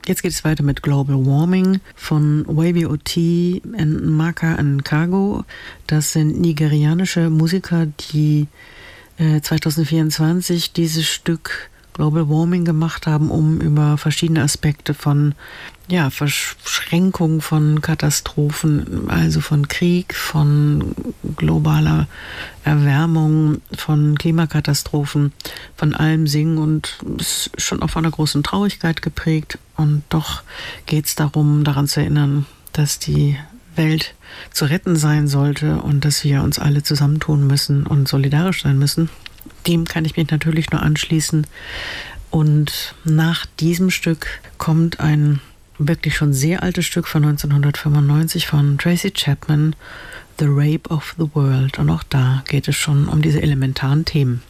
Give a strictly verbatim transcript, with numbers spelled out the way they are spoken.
Jetzt geht es weiter mit Global Warming von Wavy O T und Maka Nkago. Das sind nigerianische Musiker, die äh, zwanzig vierundzwanzig dieses Stück Global Warming gemacht haben, um über verschiedene Aspekte von ja, Verschränkung von Katastrophen, also von Krieg, von globaler Erwärmung, von Klimakatastrophen, von allem singen und ist schon auch von einer großen Traurigkeit geprägt. Und doch geht es darum, daran zu erinnern, dass die Welt zu retten sein sollte und dass wir uns alle zusammentun müssen und solidarisch sein müssen. Dem kann ich mich natürlich nur anschließen. Und nach diesem Stück kommt ein wirklich schon sehr altes Stück von neunzehnhundertfünfundneunzig von Tracy Chapman, The Rape of the World. Und auch da geht es schon um diese elementaren Themen.